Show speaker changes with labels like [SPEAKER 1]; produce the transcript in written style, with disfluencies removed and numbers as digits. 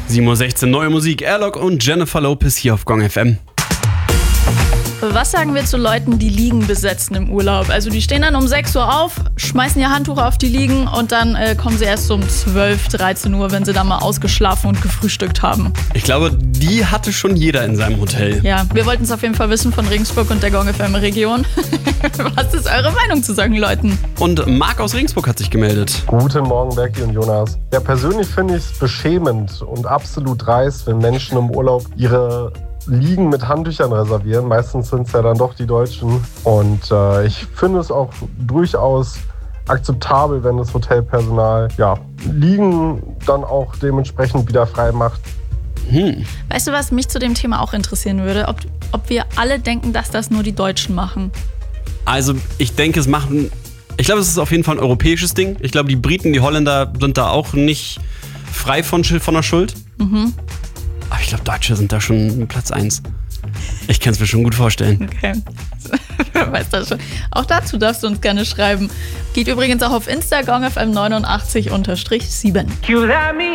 [SPEAKER 1] 7:16 Uhr, neue Musik. Airlock und Jennifer Lopez hier auf Gong FM.
[SPEAKER 2] Was sagen wir zu Leuten, die Liegen besetzen im Urlaub? Also die stehen dann um 6 Uhr auf, schmeißen ihr Handtuch auf die Liegen und dann kommen sie erst um 12, 13 Uhr, wenn sie dann mal ausgeschlafen und gefrühstückt haben.
[SPEAKER 1] Ich glaube, die hatte schon jeder in seinem Hotel.
[SPEAKER 2] Ja, wir wollten es auf jeden Fall wissen von Regensburg und der Gong FM Region. Was ist eure Meinung zu solchen Leuten?
[SPEAKER 1] Und Marc aus Regensburg hat sich gemeldet.
[SPEAKER 3] Guten Morgen, Becky und Jonas. Ja, persönlich finde ich es beschämend und absolut dreist, wenn Menschen im Urlaub ihre Liegen mit Handtüchern reservieren. Meistens sind es ja dann doch die Deutschen. Und ich finde es auch durchaus akzeptabel, wenn das Hotelpersonal Liegen dann auch dementsprechend wieder frei macht.
[SPEAKER 2] Weißt du, was mich zu dem Thema auch interessieren würde? Ob wir alle denken, dass das nur die Deutschen machen.
[SPEAKER 1] Also ich denke, es ist auf jeden Fall ein europäisches Ding. Ich glaube, die Briten, die Holländer sind da auch nicht frei von der Schuld. Aber ich glaube, Deutsche sind da schon Platz 1. Ich kann es mir schon gut vorstellen.
[SPEAKER 2] Okay. Weißt du schon. Auch dazu darfst du uns gerne schreiben. Geht übrigens auch auf Instagram FM 89_7.